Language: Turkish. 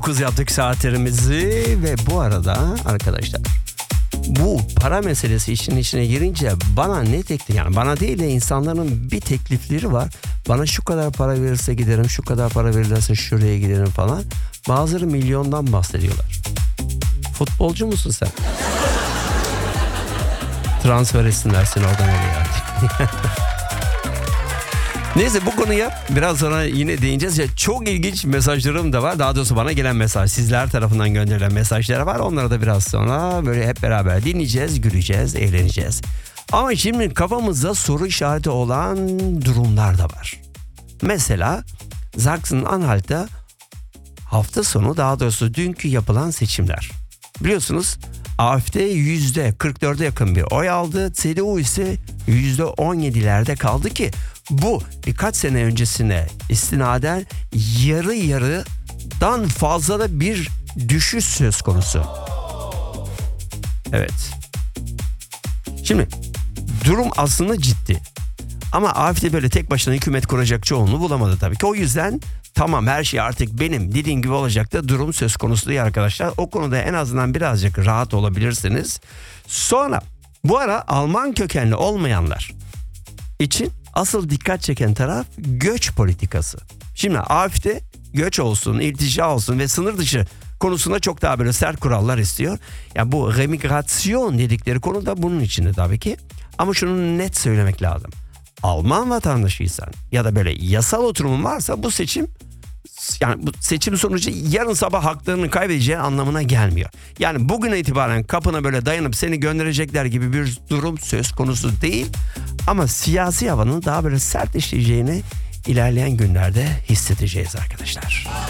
9 yaptık saatlerimizi ve bu arada arkadaşlar bu para meselesi işin içine girince bana ne teklif, yani bana değil de insanların bir teklifleri var. Bana şu kadar para verirse giderim, şu kadar para verirse şuraya giderim falan. Bazıları milyondan bahsediyorlar. Futbolcu musun sen? Transfer etsinler seni oradan oraya artık. Neyse bu konuya biraz sonra yine değineceğiz. Ya, çok ilginç mesajlarım da var. Daha doğrusu bana gelen mesaj, sizler tarafından gönderilen mesajlar var. Onları da biraz sonra böyle hep beraber dinleyeceğiz, güleceğiz, eğleneceğiz. Ama şimdi kafamızda soru işareti olan durumlar da var. Mesela Sachsen-Anhalt'ta hafta sonu, daha doğrusu dünkü yapılan seçimler. Biliyorsunuz AfD %44'e yakın bir oy aldı. CDU ise %17'lerde kaldı ki bu birkaç sene öncesine istinaden yarı yarıdan fazla da bir düşüş söz konusu. Evet. Şimdi durum aslında ciddi. Ama AfD böyle tek başına hükümet kuracak çoğunluğu bulamadı tabii ki. O yüzden tamam, her şey artık benim dediğim gibi olacak da durum söz konusu değil arkadaşlar. O konuda en azından birazcık rahat olabilirsiniz. Sonra bu ara Alman kökenli olmayanlar için asıl dikkat çeken taraf göç politikası. Şimdi AfD göç olsun, iltica olsun ve sınır dışı konusunda çok daha böyle sert kurallar istiyor. Yani bu remigrasyon dedikleri konu da bunun içinde tabii ki. Ama şunu net söylemek lazım. Alman vatandaşıysan ya da böyle yasal oturumun varsa bu seçim, yani bu seçim sonucu yarın sabah haklarını kaybedeceğin anlamına gelmiyor. Yani bugüne itibaren kapına böyle dayanıp seni gönderecekler gibi bir durum söz konusu değil. Ama siyasi havanın daha böyle sert işleyeceğini ilerleyen günlerde hissedeceğiz arkadaşlar.